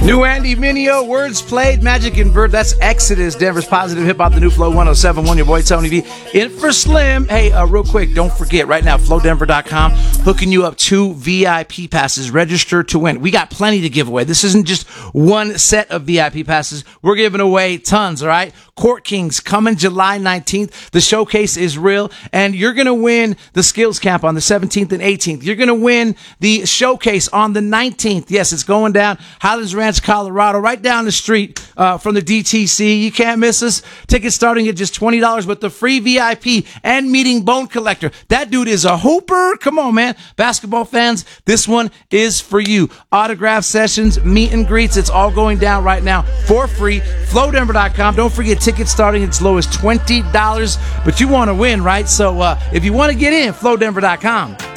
New Andy Mineo, words played, Magic and Bird. That's Exodus, Denver's positive hip hop, the new Flow 107.1. Your boy Tony V. In for Slim. Hey, real quick, don't forget right now, FlowDenver.com, hooking you up 2 VIP passes. Register to win. We got plenty to give away. This isn't just one set of VIP passes. We're giving away tons, all right? Court Kings coming July 19th. The showcase is real, and you're going to win the skills camp on the 17th and 18th. You're going to win the showcase on the 19th. Yes, it's going down Highlands Ranch, Colorado, right down the street from the DTC. You can't miss us. Tickets starting at just $20 with the free VIP and meeting Bone Collector. That dude is a hooper. Come on, man. Basketball fans, this one is for you. Autograph sessions, meet and greets. It's all going down right now for free. FlowDenver.com. Don't forget, tickets starting as low as $20. But you want to win, right? So if you want to get in, FlowDenver.com.